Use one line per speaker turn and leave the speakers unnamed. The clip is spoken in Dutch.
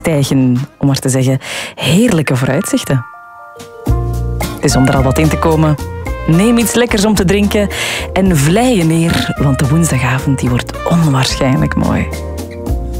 stijgen, om maar te zeggen, heerlijke vooruitzichten. Het is om er al wat in te komen. Neem iets lekkers om te drinken en vlei je neer, want de woensdagavond die wordt onwaarschijnlijk mooi.